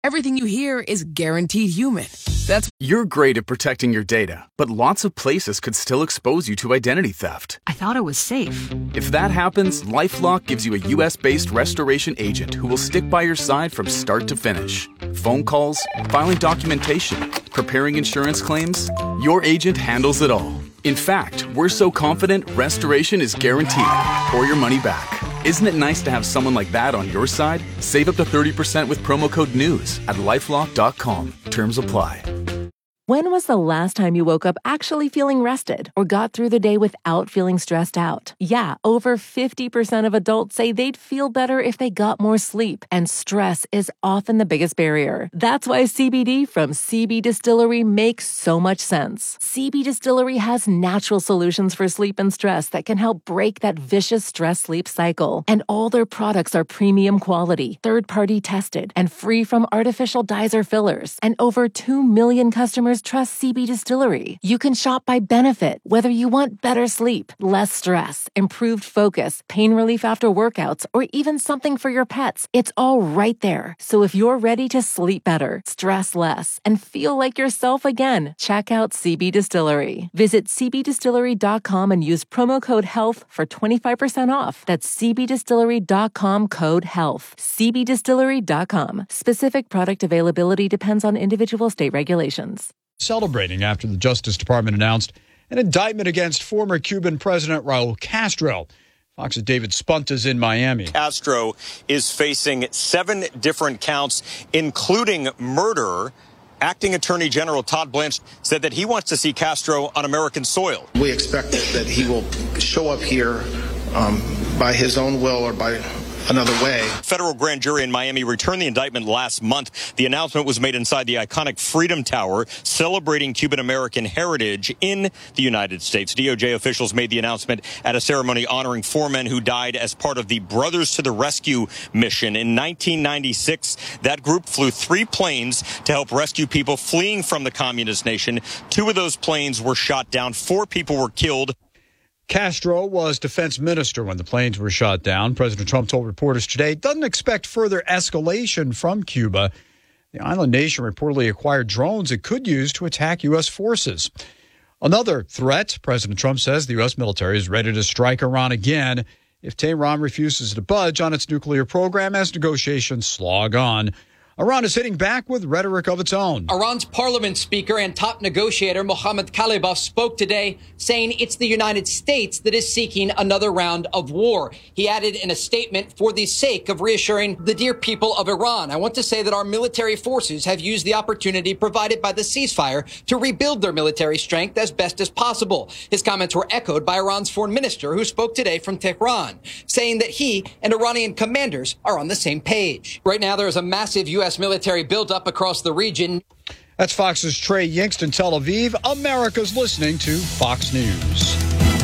everything you hear is guaranteed human. You're great at protecting your data, but lots of places could still expose you to identity theft. I thought it was safe. If that happens, LifeLock gives you a U.S.-based restoration agent who will stick by your side from start to finish. Phone calls, filing documentation, preparing insurance claims, your agent handles it all. In fact, we're so confident restoration is guaranteed or your money back. Isn't it nice to have someone like that on your side? Save up to 30% with promo code NEWS at LifeLock.com. Terms apply. When was the last time you woke up actually feeling rested or got through the day without feeling stressed out? Yeah, over 50% of adults say they'd feel better if they got more sleep, and stress is often the biggest barrier. That's why CBD from CB Distillery makes so much sense. CB Distillery has natural solutions for sleep and stress that can help break that vicious stress-sleep cycle. And all their products are premium quality, third-party tested, and free from artificial dyes or fillers. And over 2 million customers trust CB Distillery. You can shop by benefit, whether you want better sleep, less stress, improved focus, pain relief after workouts, or even something for your pets. It's all right there. So if you're ready to sleep better, stress less, and feel like yourself again, check out CB Distillery. Visit cbdistillery.com and use promo code HEALTH for 25% off. That's cbdistillery.com, code HEALTH. cbdistillery.com. Specific product availability depends on individual state regulations. Celebrating after the Justice Department announced an indictment against former Cuban President Raul Castro. Fox's David Spunt is in Miami. Castro is facing 7 different counts, including murder. Acting Attorney General Todd Blanche said that he wants to see Castro on American soil. We expect that he will show up here by his own will or by another way. Federal grand jury in Miami returned the indictment last month. The announcement was made inside the iconic Freedom Tower, celebrating Cuban-American heritage in the United States. DOJ officials made the announcement at a ceremony honoring 4 men who died as part of the Brothers to the Rescue mission. In 1996, that group flew 3 planes to help rescue people fleeing from the communist nation. 2 of those planes were shot down. 4 people were killed. Castro was defense minister when the planes were shot down. President Trump told reporters today doesn't expect further escalation from Cuba. The island nation reportedly acquired drones it could use to attack U.S. forces. Another threat, President Trump says the U.S. military is ready to strike Iran again if Tehran refuses to budge on its nuclear program as negotiations slog on. Iran is hitting back with rhetoric of its own. Iran's parliament speaker and top negotiator Mohammad Khalibaf spoke today saying it's the United States that is seeking another round of war. He added in a statement, for the sake of reassuring the dear people of Iran, I want to say that our military forces have used the opportunity provided by the ceasefire to rebuild their military strength as best as possible. His comments were echoed by Iran's foreign minister, who spoke today from Tehran, saying that he and Iranian commanders are on the same page. Right now, there is a massive U.S. military buildup across the region. That's Fox's Trey Yingst in Tel Aviv. America's listening to Fox News.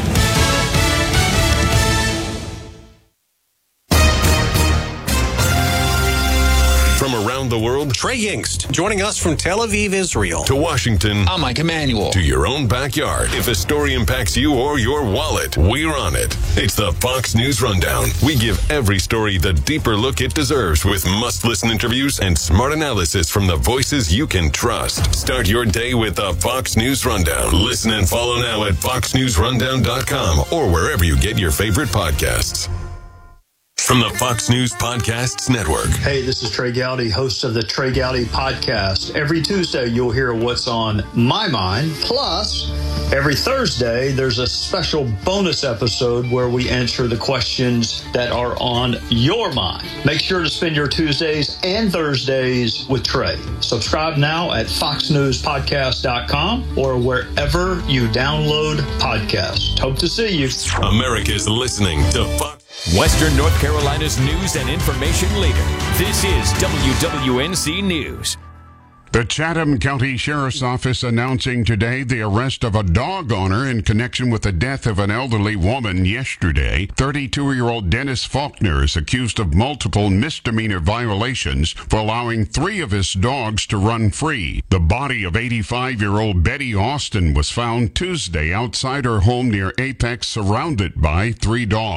From around the world, Trey Yingst, joining us from Tel Aviv, Israel. To Washington. I'm Mike Emanuel. To your own backyard. If a story impacts you or your wallet, we're on it. It's the Fox News Rundown. We give every story the deeper look it deserves with must-listen interviews and smart analysis from the voices you can trust. Start your day with the Fox News Rundown. Listen and follow now at foxnewsrundown.com or wherever you get your favorite podcasts. From the Fox News Podcasts Network. Hey, this is Trey Gowdy, host of the Trey Gowdy Podcast. Every Tuesday, you'll hear what's on my mind. Plus, every Thursday, there's a special bonus episode where we answer the questions that are on your mind. Make sure to spend your Tuesdays and Thursdays with Trey. Subscribe now at foxnewspodcast.com or wherever you download podcasts. Hope to see you. America's listening to Fox. Western North Carolina's news and information leader. This is WWNC News. The Chatham County Sheriff's Office announcing today the arrest of a dog owner in connection with the death of an elderly woman yesterday. 32-year-old Dennis Faulkner is accused of multiple misdemeanor violations for allowing 3 of his dogs to run free. The body of 85-year-old Betty Austin was found Tuesday outside her home near Apex, surrounded by 3 dogs.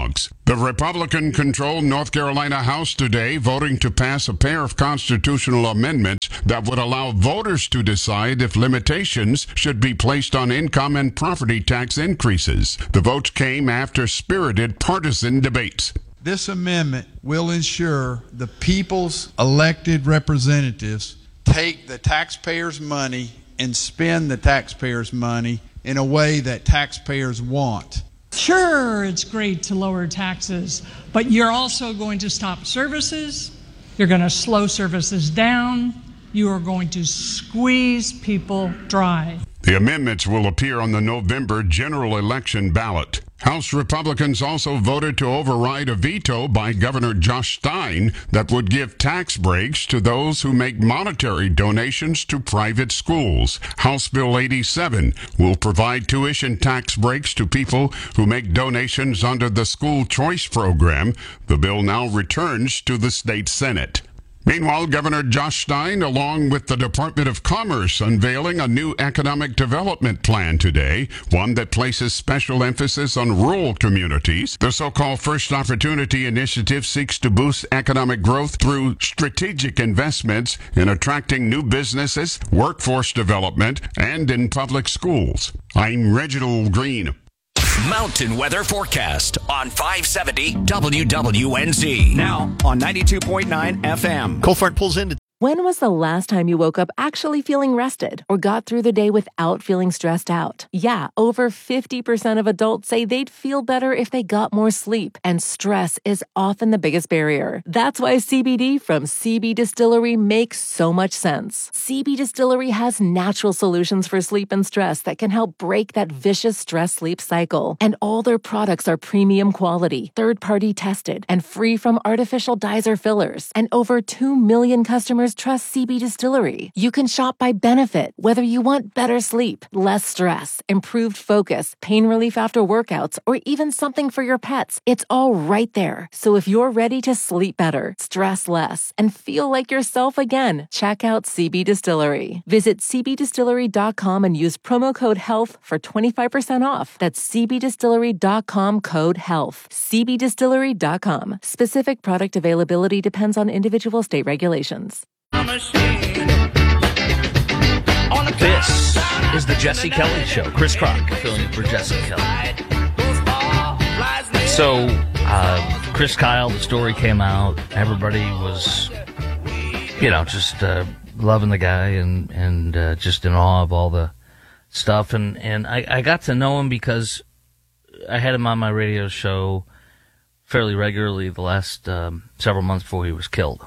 The Republican-controlled North Carolina House today voting to pass a pair of constitutional amendments that would allow voters to decide if limitations should be placed on income and property tax increases. The votes came after spirited partisan debates. This amendment will ensure the people's elected representatives take the taxpayers' money and spend the taxpayers' money in a way that taxpayers want. Sure, it's great to lower taxes, but you're also going to stop services, you're going to slow services down, you are going to squeeze people dry. The amendments will appear on the November general election ballot. House Republicans also voted to override a veto by Governor Josh Stein that would give tax breaks to those who make monetary donations to private schools. House Bill 87 will provide tuition tax breaks to people who make donations under the school choice program. The bill now returns to the state Senate. Meanwhile, Governor Josh Stein, along with the Department of Commerce, unveiling a new economic development plan today, one that places special emphasis on rural communities. The so-called First Opportunity Initiative seeks to boost economic growth through strategic investments in attracting new businesses, workforce development, and in public schools. I'm Reginald Green. Mountain weather forecast on 570 WWNZ. Now on 92.9 FM. Colfart pulls into. When was the last time you woke up actually feeling rested or got through the day without feeling stressed out? Yeah, over 50% of adults say they'd feel better if they got more sleep, and stress is often the biggest barrier. That's why CBD from CB Distillery makes so much sense. CB Distillery has natural solutions for sleep and stress that can help break that vicious stress-sleep cycle. And all their products are premium quality, third-party tested, and free from artificial dyes or fillers. And over 2 million customers trust CB Distillery. You can shop by benefit, whether you want better sleep, less stress, improved focus, pain relief after workouts, or even something for your pets. It's all right there. So if you're ready to sleep better, stress less, and feel like yourself again, check out CB Distillery. Visit cbdistillery.com and use promo code HEALTH for 25% off. That's cbdistillery.com code HEALTH. cbdistillery.com. Specific product availability depends on individual state regulations. This is the Jesse Kelly Show. Chris Crock filling in for Jesse Kelly. So, Chris Kyle, the story came out. Everybody was, just loving the guy and just in awe of all the stuff. And I got to know him because I had him on my radio show fairly regularly the last several months before he was killed.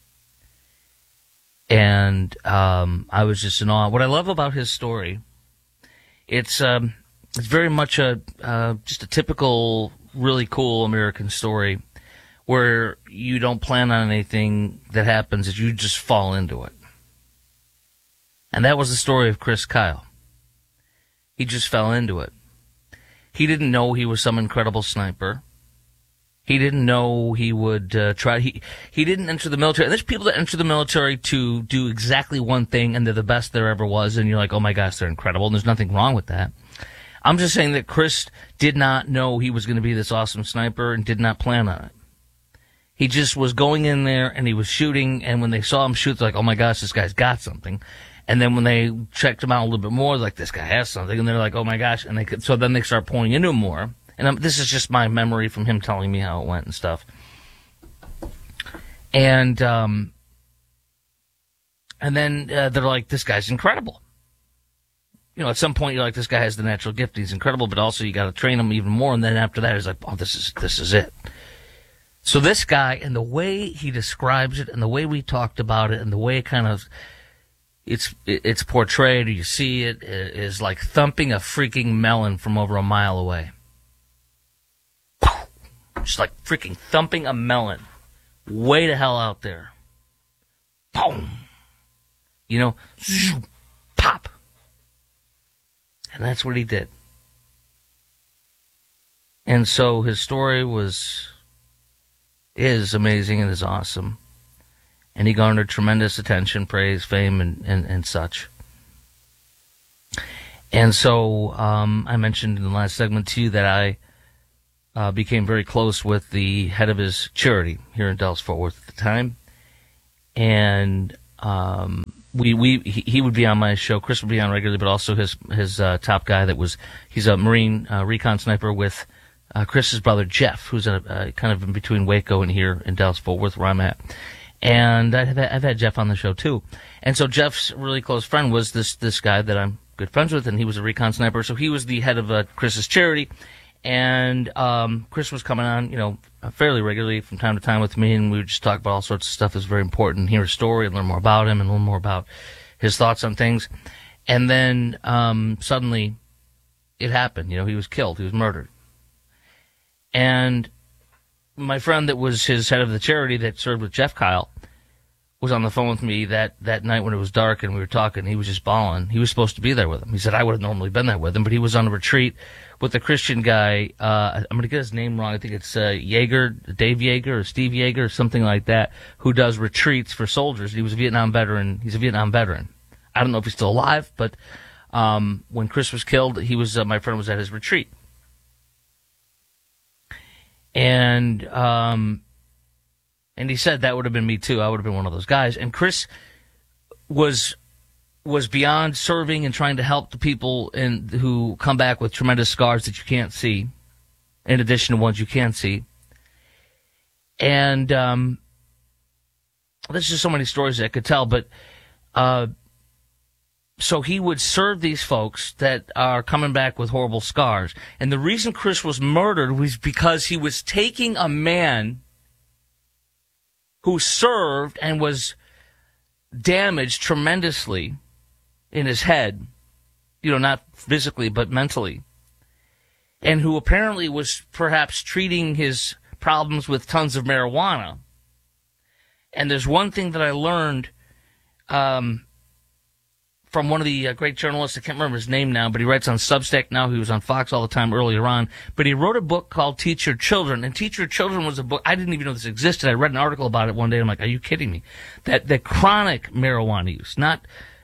And I was just in awe. What I love about his story, it's very much just a typical, really cool American story where you don't plan on anything that happens, that you just fall into it. And that was the story of Chris Kyle. He just fell into it. He didn't know he was some incredible sniper. He didn't know he would try. He didn't enter the military. There's people that enter the military to do exactly one thing, and they're the best there ever was, and you're like, oh my gosh, they're incredible, and there's nothing wrong with that. I'm just saying that Chris did not know he was going to be this awesome sniper and did not plan on it. He just was going in there, and he was shooting, and when they saw him shoot, they're like, oh my gosh, this guy's got something. And then when they checked him out a little bit more, like, this guy has something, and they're like, oh my gosh, and so then they start pulling into him more. And this is just my memory from him telling me how it went and stuff. And then they're like, this guy's incredible. At some point you're like, this guy has the natural gift. He's incredible, but also you got to train him even more. And then after that, he's like, oh, this is it. So this guy, and the way he describes it, and the way we talked about it, and the way it kind of it's portrayed, or you see it, is like thumping a freaking melon from over a mile away. Just like freaking thumping a melon way the hell out there. Boom. Pop. And that's what he did. And so his story is amazing and is awesome. And he garnered tremendous attention, praise, fame, and such. And so I mentioned in the last segment to you that I became very close with the head of his charity here in Dallas-Fort Worth at the time. And he would be on my show. Chris would be on regularly, but also his top guy he's a Marine recon sniper with Chris's brother Jeff, who's kind of in between Waco and here in Dallas-Fort Worth where I'm at. And I've had Jeff on the show too. And so Jeff's really close friend was this guy that I'm good friends with, and he was a recon sniper. So he was the head of Chris's charity. And Chris was coming on, fairly regularly from time to time with me, and we would just talk about all sorts of stuff that's very important, hear his story and learn more about him and learn more about his thoughts on things. And then suddenly it happened. He was killed. He was murdered. And my friend that was his head of the charity that served with Jeff Kyle was on the phone with me that night when it was dark and we were talking. He was just bawling. He was supposed to be there with him. He said, I would have normally been there with him, but he was on a retreat with a Christian guy. I'm going to get his name wrong. I think it's Dave Yeager or Steve Yeager or something like that, who does retreats for soldiers. He was a Vietnam veteran. He's a Vietnam veteran. I don't know if he's still alive, but when Chris was killed, he was my friend was at his retreat. And he said that would have been me too. I would have been one of those guys. And Chris was beyond serving and trying to help the people who come back with tremendous scars that you can't see, in addition to ones you can see. And there's just so many stories that I could tell. But so he would serve these folks that are coming back with horrible scars. And the reason Chris was murdered was because he was taking a man who served and was damaged tremendously in his head, not physically, but mentally, and who apparently was perhaps treating his problems with tons of marijuana. And there's one thing that I learned from one of the great journalists. I can't remember his name now, but he writes on Substack now. He was on Fox all the time earlier on. But he wrote a book called Teach Your Children. And Teach Your Children was a book. I didn't even know this existed. I read an article about it one day. I'm like, are you kidding me? That chronic marijuana use, not,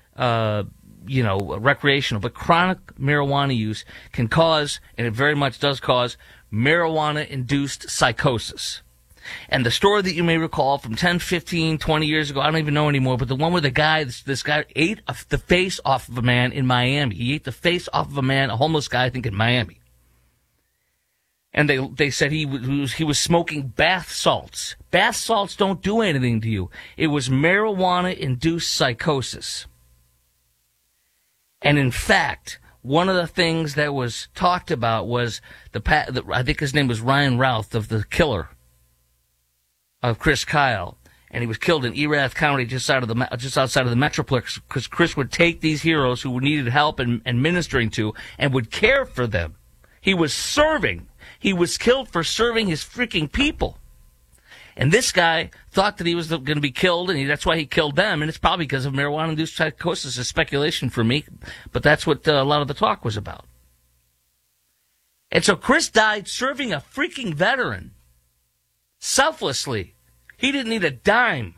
recreational, but chronic marijuana use can cause, and it very much does cause, marijuana-induced psychosis. And the story that you may recall from 10, 15, 20 years ago, I don't even know anymore, but the one where this guy ate the face off of a man in Miami. He ate the face off of a man, a homeless guy, I think, in Miami. And they said he was smoking bath salts. Bath salts don't do anything to you. It was marijuana-induced psychosis. And in fact, one of the things that was talked about was I think his name was Ryan Routh, of the killer of Chris Kyle, and he was killed in Erath County, just outside of the Metroplex, because Chris would take these heroes who needed help and ministering to, and would care for them. He was serving. He was killed for serving his freaking people. And this guy thought that he was going to be killed, and that's why he killed them, and it's probably because of marijuana-induced psychosis. It's speculation for me, but that's what a lot of the talk was about. And so Chris died serving a freaking veteran. Selflessly. He didn't need a dime.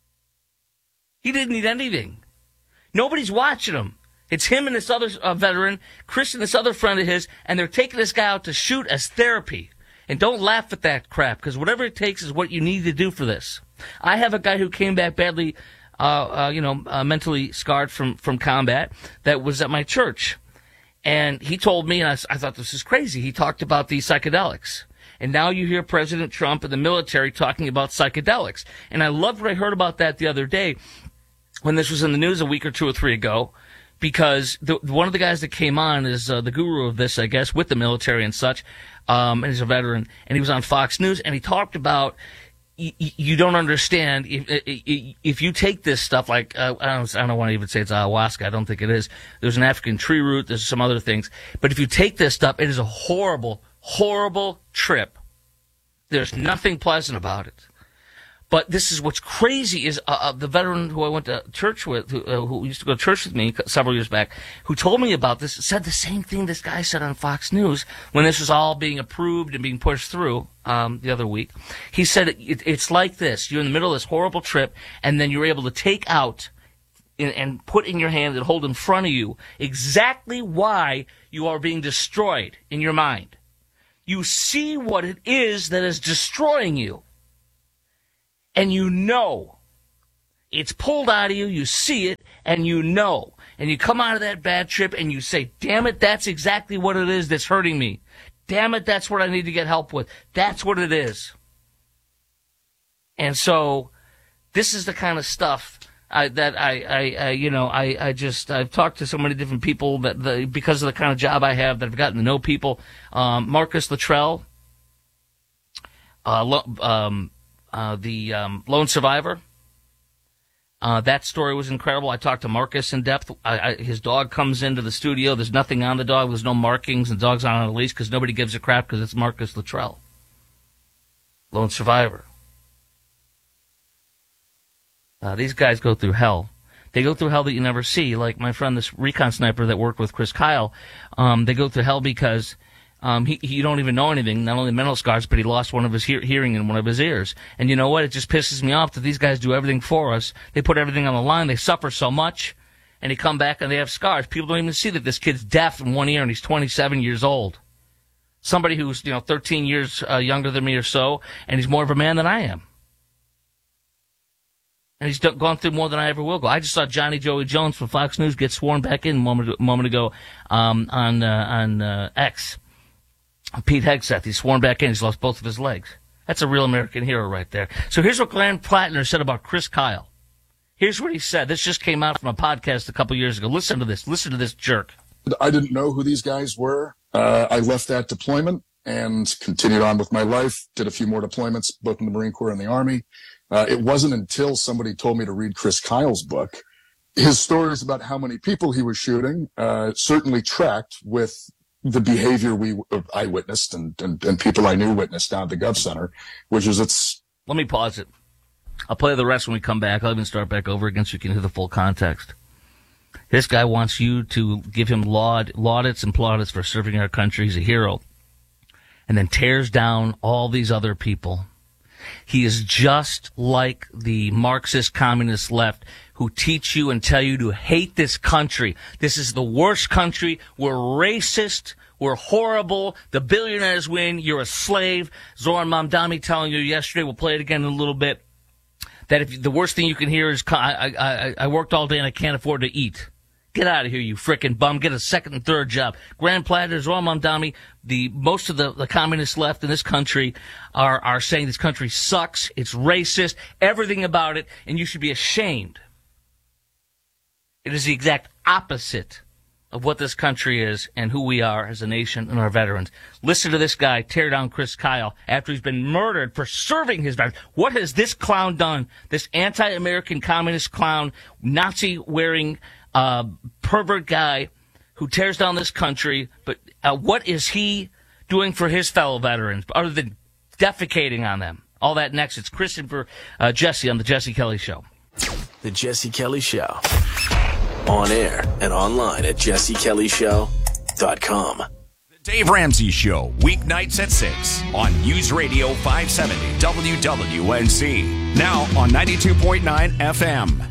He didn't need anything. Nobody's watching him. It's him and this other veteran, Chris and this other friend of his, and they're taking this guy out to shoot as therapy. And don't laugh at that crap, because whatever it takes is what you need to do for this. I have a guy who came back badly, mentally scarred from combat that was at my church. And he told me, and I thought this is crazy, he talked about these psychedelics. And now you hear President Trump and the military talking about psychedelics. And I loved what I heard about that the other day when this was in the news a week or two or three ago, because one of the guys that came on is the guru of this, I guess, with the military and such, and he's a veteran, and he was on Fox News, and he talked about you don't understand if you take this stuff like I don't want to even say it's ayahuasca. I don't think it is. There's an African tree root. There's some other things. But if you take this stuff, it is a horrible, horrible trip. There's nothing pleasant about it. But this is what's crazy is the veteran who I went to church with, who used to go to church with me several years back, who told me about this, said the same thing this guy said on Fox News when this was all being approved and being pushed through the other week. He said it's like this. You're in the middle of this horrible trip, and then you're able to take out and put in your hand and hold in front of you exactly why you are being destroyed in your mind. You see what it is that is destroying you. And you know. It's pulled out of you, you see it, and you know. And you come out of that bad trip and you say, damn it, that's exactly what it is that's hurting me. Damn it, that's what I need to get help with. That's what it is. And so this is the kind of stuff I've talked to so many different people because of the kind of job I have that I've gotten to know people. Marcus Luttrell, the lone survivor. That story was incredible. I talked to Marcus in depth. His dog comes into the studio. There's nothing on the dog. There's no markings. The dog's on a leash because nobody gives a crap because it's Marcus Luttrell. Lone survivor. These guys go through hell. They go through hell that you never see. Like my friend, this recon sniper that worked with Chris Kyle, they go through hell because he don't even know anything, not only mental scars, but he lost one of his hearing in one of his ears. And you know what? It just pisses me off that these guys do everything for us. They put everything on the line. They suffer so much, and they come back and they have scars. People don't even see that this kid's deaf in one ear and he's 27 years old. Somebody who's 13 years younger than me or so, and he's more of a man than I am. And he's gone through more than I ever will go. I just saw Johnny Joey Jones from Fox News get sworn back in a moment ago on X. Pete Hegseth, he's sworn back in. He's lost both of his legs. That's a real American hero right there. So here's what Glenn Plattner said about Chris Kyle. Here's what he said. This just came out from a podcast a couple years ago. Listen to this. Listen to this jerk. I didn't know who these guys were. I left that deployment and continued on with my life. Did a few more deployments, both in the Marine Corps and the Army. It wasn't until somebody told me to read Chris Kyle's book. His stories about how many people he was shooting certainly tracked with the behavior I witnessed and people I knew witnessed down at the Gov Center, which is Let me pause it. I'll play the rest when we come back. I'll even start back over again so you can hear the full context. This guy wants you to give him laudits and plaudits for serving our country. He's a hero. And then tears down all these other people. He is just like the Marxist communist left who teach you and tell you to hate this country. This is the worst country. We're racist. We're horrible. The billionaires win. You're a slave. Zoran Mamdani telling you yesterday, we'll play it again in a little bit, that if the worst thing you can hear is, I worked all day and I can't afford to eat. Get out of here, you frickin' bum. Get a second and third job. Grand Platter, Zoran Mamdani, most of the communist left in this country are saying this country sucks, it's racist, everything about it, and you should be ashamed. It is the exact opposite of what this country is and who we are as a nation and our veterans. Listen to this guy tear down Chris Kyle after he's been murdered for serving his veterans. What has this clown done? This anti-American communist clown, Nazi-wearing pervert guy who tears down this country, but what is he doing for his fellow veterans other than defecating on them? All that next. It's Chris and for Jesse on The Jesse Kelly Show. The Jesse Kelly Show. On air and online at jessekellyshow.com. The Dave Ramsey Show, weeknights at 6 on News Radio 570 WWNC. Now on 92.9 FM.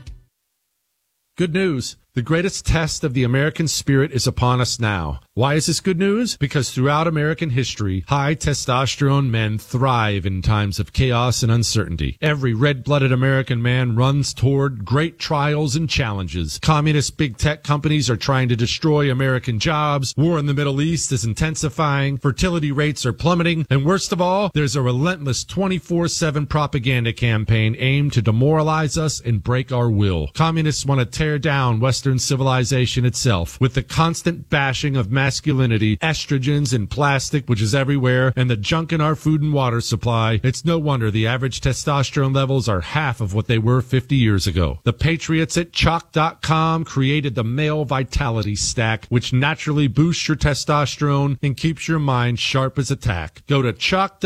Good news. The greatest test of the American spirit is upon us now. Why is this good news? Because throughout American history, high testosterone men thrive in times of chaos and uncertainty. Every red-blooded American man runs toward great trials and challenges. Communist big tech companies are trying to destroy American jobs. War in the Middle East is intensifying. Fertility rates are plummeting. And worst of all, there's a relentless 24/7 propaganda campaign aimed to demoralize us and break our will. Communists want to tear down Western civilization itself with the constant bashing of masculinity, estrogens and plastic, which is everywhere, and the junk in our food and water supply. It's no wonder the average testosterone levels are half of what they were 50 years ago. The patriots at Chalk.com created the Male Vitality Stack, which naturally boosts your testosterone and keeps your mind sharp as a tack. Go to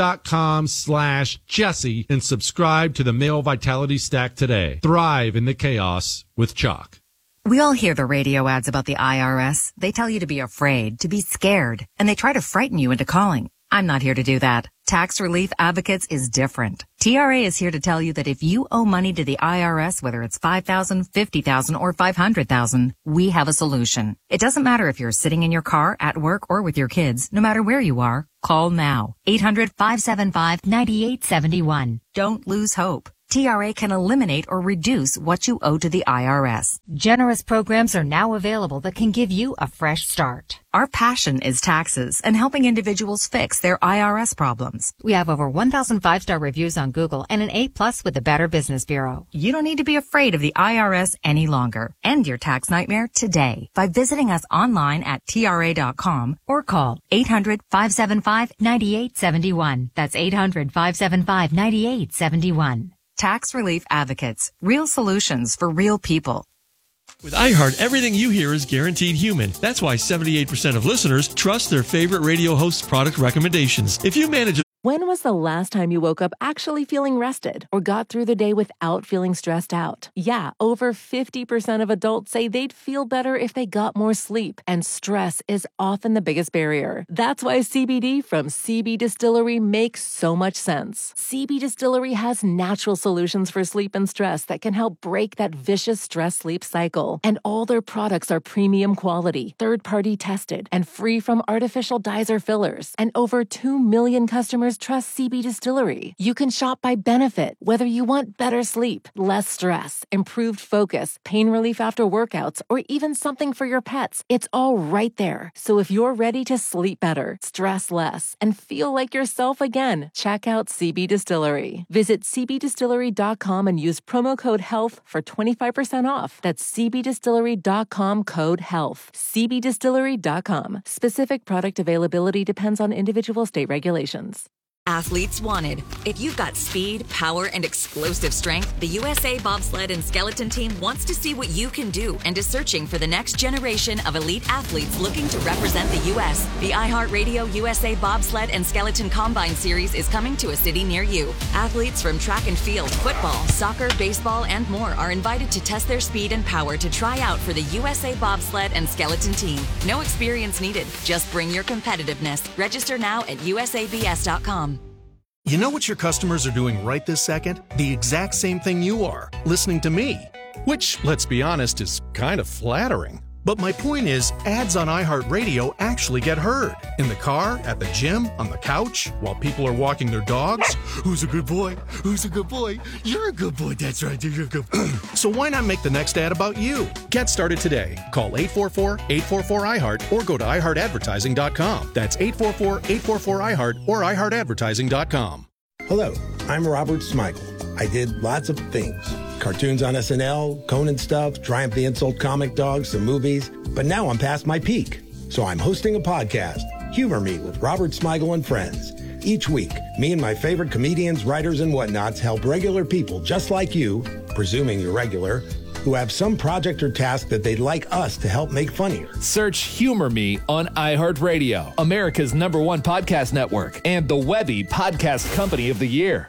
Chalk.com/Jesse and subscribe to the Male Vitality Stack today. Thrive in the chaos with Chalk. We all hear the radio ads about the IRS. They tell you to be afraid, to be scared, and they try to frighten you into calling. I'm not here to do that. Tax Relief Advocates is different. TRA is here to tell you that if you owe money to the IRS, whether it's $5,000, $50,000, or $500,000, we have a solution. It doesn't matter if you're sitting in your car, at work, or with your kids. No matter where you are, call now. 800-575-9871. Don't lose hope. TRA can eliminate or reduce what you owe to the IRS. Generous programs are now available that can give you a fresh start. Our passion is taxes and helping individuals fix their IRS problems. We have over 1,000 5-star reviews on Google and an A+ with the Better Business Bureau. You don't need to be afraid of the IRS any longer. End your tax nightmare today by visiting us online at TRA.com or call 800-575-9871. That's 800-575-9871. Tax Relief Advocates. Real solutions for real people. With iHeart, everything you hear is guaranteed human. That's why 78% of listeners trust their favorite radio host's product recommendations. If you manage... When was the last time you woke up actually feeling rested or got through the day without feeling stressed out? Yeah, over 50% of adults say they'd feel better if they got more sleep, and stress is often the biggest barrier. That's why CBD from CB Distillery makes so much sense. CB Distillery has natural solutions for sleep and stress that can help break that vicious stress-sleep cycle. And all their products are premium quality, third-party tested, and free from artificial dyes or fillers. And over 2 million customers trust CB Distillery. You can shop by benefit, whether you want better sleep, less stress, improved focus, pain relief after workouts, or even something for your pets. It's all right there. So if you're ready to sleep better, stress less, and feel like yourself again, check out CB Distillery. Visit cbdistillery.com and use promo code HEALTH for 25% off. That's cbdistillery.com code HEALTH. cbdistillery.com. Specific product availability depends on individual state regulations. Athletes wanted. If you've got speed, power, and explosive strength, the USA Bobsled and Skeleton Team wants to see what you can do and is searching for the next generation of elite athletes looking to represent the U.S. The iHeartRadio USA Bobsled and Skeleton Combine Series is coming to a city near you. Athletes from track and field, football, soccer, baseball, and more are invited to test their speed and power to try out for the USA Bobsled and Skeleton Team. No experience needed. Just bring your competitiveness. Register now at usabs.com. You know what your customers are doing right this second? The exact same thing you are, listening to me. Which, let's be honest, is kind of flattering. But my point is, ads on iHeartRadio actually get heard. In the car, at the gym, on the couch, while people are walking their dogs. Who's a good boy? Who's a good boy? You're a good boy. That's right. You're a good boy. So why not make the next ad about you? Get started today. Call 844-844-iHeart or go to iHeartAdvertising.com. That's 844-844-iHeart or iHeartAdvertising.com. Hello, I'm Robert Smigel. I did lots of things. Cartoons on SNL, Conan stuff, Triumph the Insult Comic Dog, some movies. But now I'm past my peak. So I'm hosting a podcast, Humor Me with Robert Smigel and Friends. Each week, me and my favorite comedians, writers, and whatnots help regular people just like you, presuming you're regular, who have some project or task that they'd like us to help make funnier. Search Humor Me on iHeartRadio, America's #1 podcast network, and the Webby Podcast Company of the Year.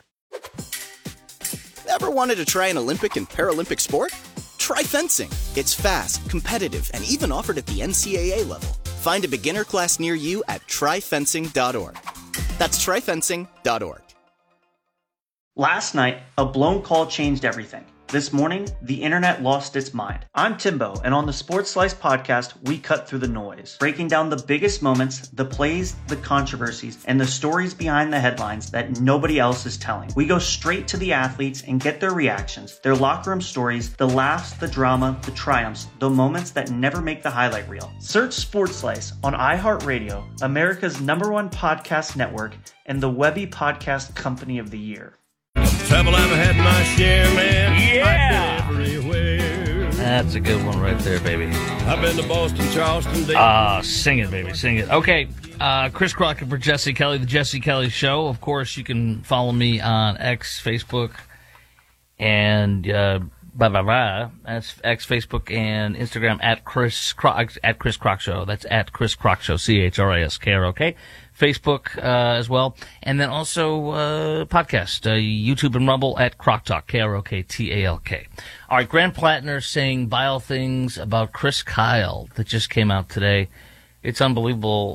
Ever wanted to try an Olympic and Paralympic sport? Try fencing. It's fast, competitive, and even offered at the NCAA level. Find a beginner class near you at tryfencing.org. That's tryfencing.org. Last night, a blown call changed everything. This morning, the internet lost its mind. I'm Timbo, and on the Sports Slice podcast, we cut through the noise, breaking down the biggest moments, the plays, the controversies, and the stories behind the headlines that nobody else is telling. We go straight to the athletes and get their reactions, their locker room stories, the laughs, the drama, the triumphs, the moments that never make the highlight reel. Search Sports Slice on iHeartRadio, America's #1 podcast network, and the Webby Podcast Company of the Year. Trouble I've had my share, man. Yeah! I've been everywhere. That's a good one right there, baby. I've been to Boston, Charleston. Sing it, baby, sing it. Okay, Chris Crockett for Jesse Kelly, The Jesse Kelly Show. Of course, you can follow me on X, Facebook, and that's X, Facebook, and Instagram at Chris Crock Show. That's at Chris Crock Show, CHRISKROK. Facebook as well, and then also podcast, YouTube and Rumble at Crock Talk, KROKTALK. All right, Grant Plattner saying vile things about Chris Kyle that just came out today. It's unbelievable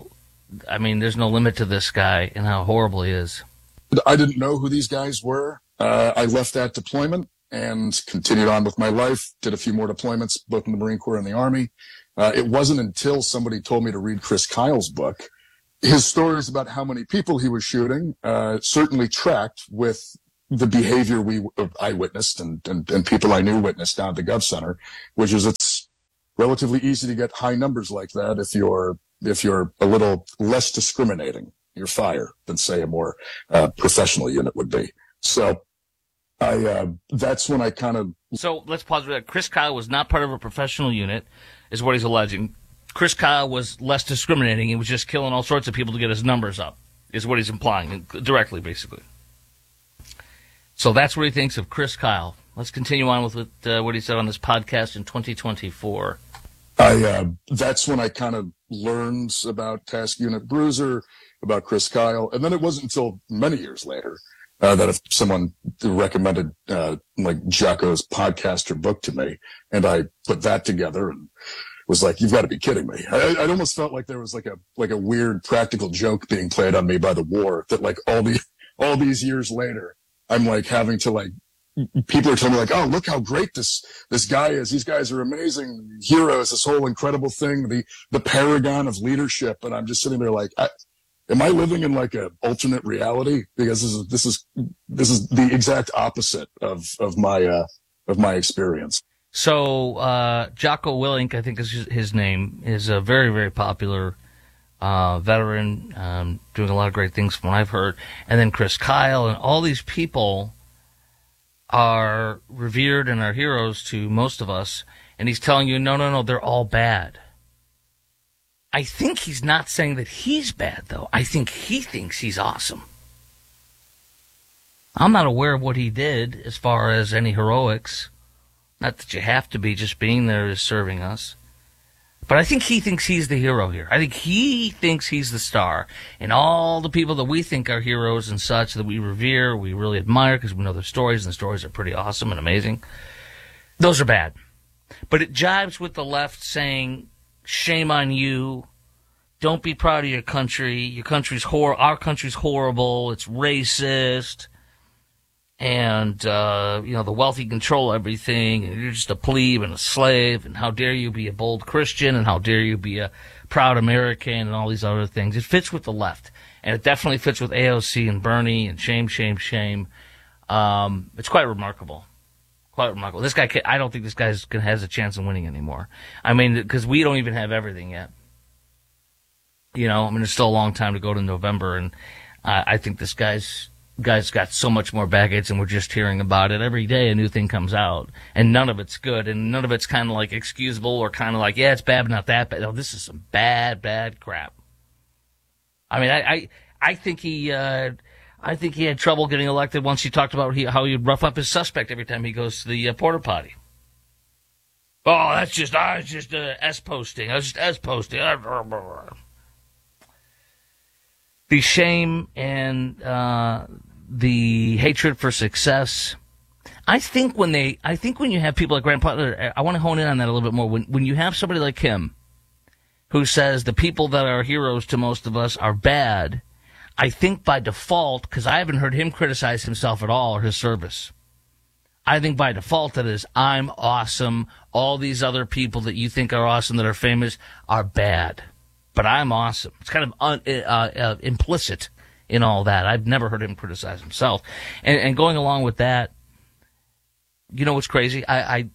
I mean, there's no limit to this guy and how horrible he is. I didn't know who these guys were. I left that deployment and continued on with my life, did a few more deployments, both in the Marine Corps and the Army. It wasn't until somebody told me to read Chris Kyle's book. His stories about how many people he was shooting certainly tracked with the behavior I witnessed and people I knew witnessed down at the Gov Center, which is it's relatively easy to get high numbers like that if you're a little less discriminating. You're fire than, say, a more professional unit would be. So that's when I kind of... So let's pause with that. Chris Kyle was not part of a professional unit, is what he's alleging. Chris Kyle was less discriminating. He was just killing all sorts of people to get his numbers up, is what he's implying, directly, basically. So that's what he thinks of Chris Kyle. Let's continue on with what he said on this podcast in 2024. That's when I kind of learned about Task Unit Bruiser, about Chris Kyle, and then it wasn't until many years later that if someone recommended like Jocko's podcast or book to me, and I put that together and was like, "You've got to be kidding me!" I almost felt like there was like a weird practical joke being played on me by the war. That like all these years later, I'm like having to like. People are telling me like, "Oh, look how great this guy is. These guys are amazing heroes. This whole incredible thing, the paragon of leadership." And I'm just sitting there like, am I living in like a alternate reality? Because this is the exact opposite of my experience. So Jocko Willink, I think is his name, is a very, very popular veteran, doing a lot of great things from what I've heard. And then Chris Kyle and all these people are revered and are heroes to most of us, and he's telling you, no, they're all bad. I think he's not saying that he's bad, though. I think he thinks he's awesome. I'm not aware of what he did as far as any heroics. Not that you have to be, just being there is serving us. But I think he thinks he's the hero here. I think he thinks he's the star. And all the people that we think are heroes and such that we revere, we really admire because we know their stories, and the stories are pretty awesome and amazing, those are bad. But it jives with the left saying, shame on you, don't be proud of your country, our country's horrible, it's racist, and, the wealthy control everything, and you're just a plebe and a slave, and how dare you be a bold Christian, and how dare you be a proud American, and all these other things. It fits with the left, and it definitely fits with AOC and Bernie, and shame. It's quite remarkable. Quite remarkable. This guy, I don't think this guy has a chance of winning anymore. I mean, because we don't even have everything yet. There's still a long time to go to November, and I think this guy's got so much more baggage, and we're just hearing about it. Every day a new thing comes out, and none of it's good, and none of it's kind of like excusable or kind of like, yeah, it's bad, but not that bad. No, this is some bad crap. I mean, I think he had trouble getting elected once he talked about how he'd rough up his suspect every time he goes to the porta potty. Oh, I was just S-posting. The shame and the hatred for success. I think when you have people like Grant Butler, I want to hone in on that a little bit more. When you have somebody like him who says the people that are heroes to most of us are bad, I think by default, because I haven't heard him criticize himself at all or his service, I think by default that is, I'm awesome. All these other people that you think are awesome, that are famous, are bad. But I'm awesome. It's kind of implicit in all that. I've never heard him criticize himself. And going along with that, you know what's crazy? I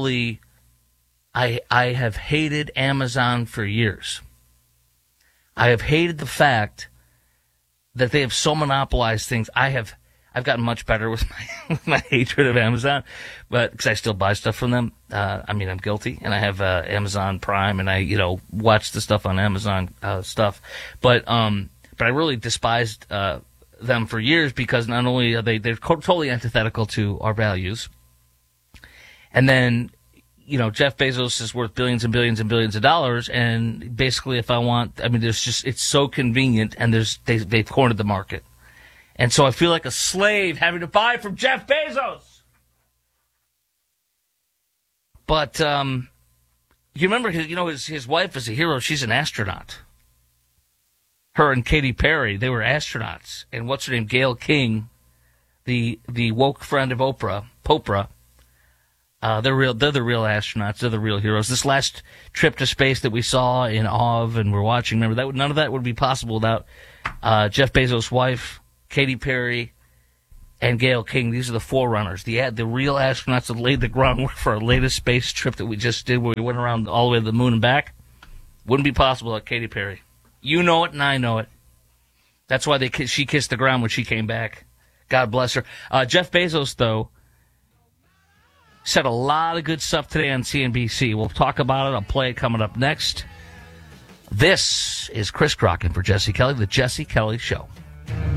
have hated Amazon for years. I have hated the fact that they have so monopolized things. I've gotten much better with my hatred of Amazon, but because I still buy stuff from them. I'm guilty, and I have Amazon Prime, and I watch the stuff on Amazon stuff. But I really despised them for years because not only are they're totally antithetical to our values, and then Jeff Bezos is worth billions and billions and billions of dollars, and basically it's so convenient, and they've cornered the market. And so I feel like a slave having to buy from Jeff Bezos. But you remember his wife is a hero. She's an astronaut. her and Katy Perry, they were astronauts. And what's her name? Gayle King, the woke friend of Popra. They're the real astronauts. They're the real heroes. This last trip to space that we saw in AWE and we're watching, remember, none of that would be possible without Jeff Bezos' wife, Katy Perry, and Gayle King. These are the forerunners, the real astronauts that laid the groundwork for our latest space trip that we just did, where we went around all the way to the moon and back. Wouldn't be possible without Katy Perry. You know it, and I know it. That's why she kissed the ground when she came back. God bless her. Jeff Bezos, though, said a lot of good stuff today on CNBC. We'll talk about it. I'll play it coming up next. This is Chris Crocken for Jesse Kelly, The Jesse Kelly Show.